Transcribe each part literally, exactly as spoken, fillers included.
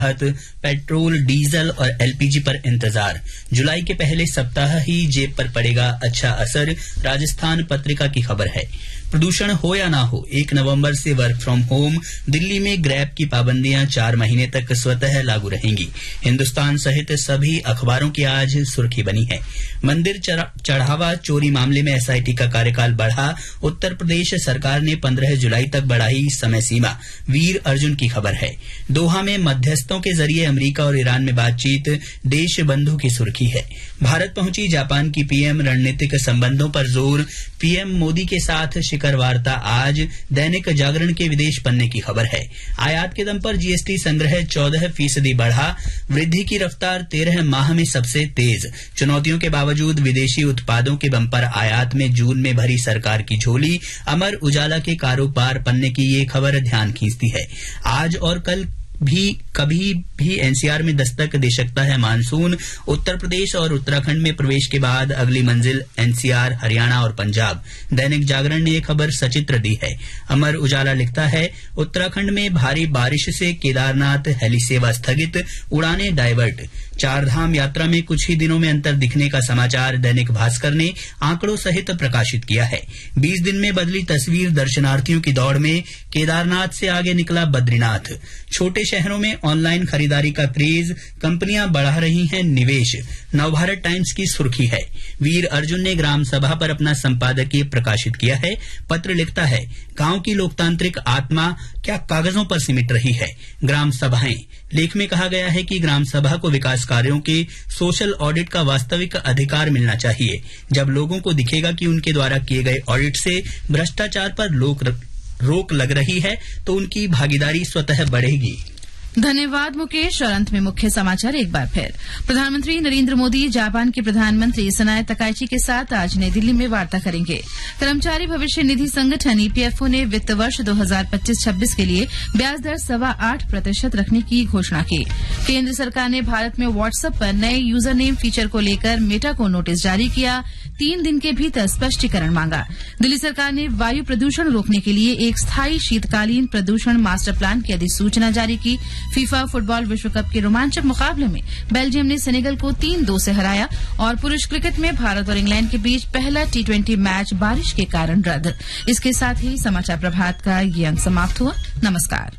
Petrol, diesel और LPG पर इंतजार। जुलाई के पहले सप्ताह ही जेब पर पड़ेगा अच्छा असर, राजस्थान पत्रिका की खबर है। प्रदूषण हो या ना हो, एक नवंबर से वर्क फ्रॉम होम। दिल्ली में ग्रैब की पाबंदियां चार महीने तक स्वतः लागू रहेंगी। हिंदुस्तान सहित सभी अखबारों की आज सुर्खी बनी है। मंदिर चढ़ावा चोरी मामले में एसआईटी का कार्यकाल बढ़ा। उत्तर प्रदेश सरकार ने पंद्रह जुलाई तक बढ़ाई समय सीमा। वीर अर्जुन की खबर है। दोहा में मध्यस्थों के जरिए अमेरिका और ईरान में बातचीत, देश बंधु की सुर्खी है। भारत पहुंची जापान की पीएम, रणनीतिक संबंधों पर जोर। पीएम मोदी के साथ शिखर वार्ता आज। दैनिक जागरण के विदेश पन्ने की खबर है। आयात के दम पर जीएसटी संग्रह चौदह फीसदी बढ़ा। वृद्धि की रफ्तार तेरह माह में सबसे तेज। चुनौतियों के बावजूद विदेशी उत्पादों के बंपर आयात में जून में भरी सरकार की झोली। अमर उजाला के कारोबार पन्ने की ये खबर ध्यान खींचती है। आज और कल भी कभी भी एनसीआर में दस्तक दे सकता है मानसून। उत्तर प्रदेश और उत्तराखंड में प्रवेश के बाद अगली मंजिल एनसीआर, हरियाणा और पंजाब। दैनिक जागरण ने यह खबर सचित्र दी है। अमर उजाला लिखता है, उत्तराखंड में भारी बारिश से केदारनाथ हेली सेवा स्थगित, उड़ानें डायवर्ट। चारधाम यात्रा में कुछ ही दिनों में अंतर दिखने का समाचार दैनिक भास्कर ने आंकड़ों सहित प्रकाशित किया है। बीस दिन में बदली तस्वीर दर्शनार्थियों की दौड़ में। केदारनाथ से आगे निकला बद्रीनाथ। छोटे शहरों में ऑनलाइन खरीदारी का क्रेज, कंपनियां बढ़ा रही हैं निवेश। नवभारत टाइम्स की सुर्खी है। वीर अर्जुन ने ग्राम सभा पर अपना संपादकीय प्रकाशित किया है। पत्र लिखता है, गांव की लोकतांत्रिक आत्मा क्या कागजों पर सिमट रही है। ग्राम सभाएं। लेख में कहा गया है कि ग्राम सभा को विकास कार्यों के सोशल ऑडिट का वास्तविक अधिकार मिलना चाहिए। जब लोगों को दिखेगा कि उनके द्वारा किए गए ऑडिट से भ्रष्टाचार पर लोक रोक लग रही है तो उनकी भागीदारी स्वतः बढ़ेगी। धन्यवाद मुकेश। और अंत में मुख्य समाचार एक बार फिर। प्रधानमंत्री नरेंद्र मोदी जापान के प्रधानमंत्री सनाए तकाइची के साथ आज नई दिल्ली में वार्ता करेंगे। कर्मचारी भविष्य निधि संगठन ईपीएफओ ने वित्त वर्ष दो हजार पच्चीस छब्बीस के लिए ब्याज दर सवा आठ प्रतिशत रखने की घोषणा की। केंद्र सरकार ने भारत में व्हाट्सएप पर नए यूजर नेम फीचर को लेकर मेटा को नोटिस जारी किया। तीन दिन के भीतर स्पष्टीकरण मांगा। दिल्ली सरकार ने वायु प्रदूषण रोकने के लिए एक स्थायी शीतकालीन प्रदूषण मास्टर प्लान की अधिसूचना जारी की। फीफा फुटबॉल विश्व कप के रोमांचक मुकाबले में बेल्जियम ने सेनेगल को तीन दो से हराया। और पुरुष क्रिकेट में भारत और इंग्लैंड के बीच पहला टी ट्वेंटी मैच बारिश के कारण रद्द। इसके साथ ही समाचार प्रभात का ये अंक समाप्त हुआ। नमस्कार।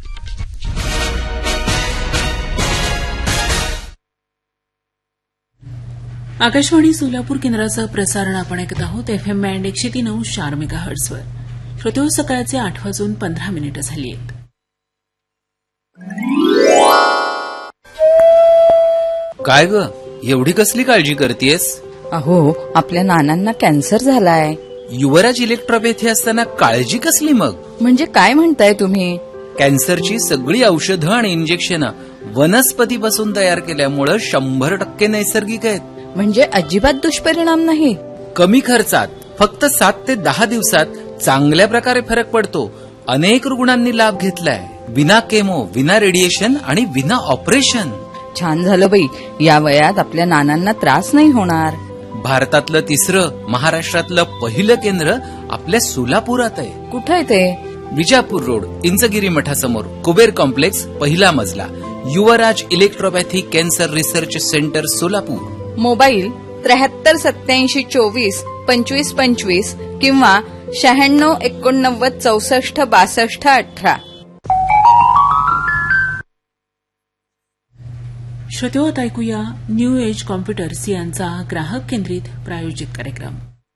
आकाशवाणी सोलापूर केंद्राचं प्रसारण आपण ऐकत आहोत एफएम बँड एकशे तीन अंश चार मेगाहर्ट्झवर. श्रोते, सकाळचे आठ वाजून पंधरा मिनिटं झाली आहेत. काय ग, एवढी कसली काळजी करतेस? अहो, आपल्या नानांना कॅन्सर झालाय. युवराज इलेक्ट्रोपॅथी असताना काळजी कसली मग? म्हणजे काय म्हणताय तुम्ही? कॅन्सरची सगळी औषधं आणि इंजेक्शनं वनस्पतीपासून तयार केल्यामुळे शंभर टक्के नैसर्गिक आहेत. म्हणजे अजिबात दुष्परिणाम नाही. कमी खर्चात फक्त सात ते दहा दिवसात चांगल्या प्रकारे फरक पडतो. अनेक रुग्णांनी लाभ घेतलाय. विना केमो, विना रेडिएशन आणि विना ऑपरेशन. छान झालं बाई, या वयात आपल्या नानांना त्रास नाही होणार. भारतातलं तिसरं, महाराष्ट्रातलं पहिलं केंद्र आपल्या सोलापुरात आहे. कुठं आहे ते? विजापूर रोड, इंचगिरी मठासमोर, कुबेर कॉम्प्लेक्स, पहिला मजला. युवराज इलेक्ट्रोपॅथी cancer research centre, Solapur. Mobile त्र्याहत्तर सत्याऐंशी चोवीस पंचवीस पंचवीस किंवा शहाण्णव एकोणनव्वद चौसष्ट बासष्ट अठरा. श्रोतेहो, आता ऐकूया न्यू एज कॉम्प्युटर्स यांचा ग्राहक केंद्रित प्रायोजित कार्यक्रम.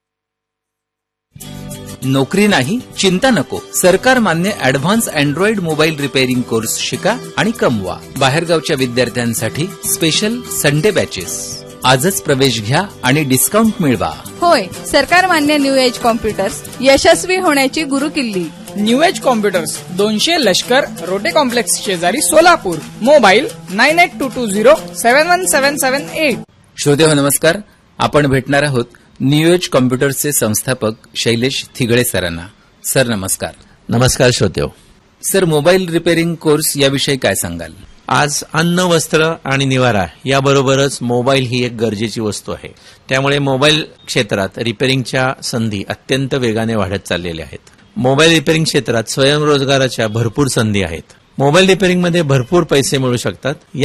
नोकरी नाही, चिंता नको. सरकार मान्य advance Android mobile repairing course शिका आणि कमवा. बाहेरगावच्या विद्यार्थ्यांसाठी स्पेशल संडे बॅचेस. आजच प्रवेश घ्या आणि डिस्काउंट मिळवा. होय, सरकार मान्य न्यू एज कॉम्प्युटर्स यशस्वी होण्याची गुरुकिल्ली. न्यू एज कॉम्प्युटर्स, दोनशे लष्कर रोटे कॉम्प्लेक्स शेजारी, Solapur. Mobile nine eight to to zero seven one seven seven eight. श्रोते हो, नमस्कार. आपण भेटणार आहोत न्यू एज कॉम्प्युटर्सचे संस्थापक शैलेश थिगळे सरांना. सर नमस्कार. नमस्कार श्रोतेहो. सर, मोबाईल रिपेअरिंग कोर्स याविषयी काय सांगाल? आज अन्न, वस्त्र आणि निवारा याबरोबरच मोबाईल ही एक गरजेची वस्तू आहे. त्यामुळे मोबाईल क्षेत्रात रिपेअरिंगच्या संधी अत्यंत वेगाने वाढत चाललेल्या आहेत. मोबाईल रिपेअरिंग क्षेत्रात स्वयंरोजगाराच्या भरपूर संधी आहेत. मोबाईल रिपेअरिंगमध्ये भरपूर पैसे मिळू शकतात.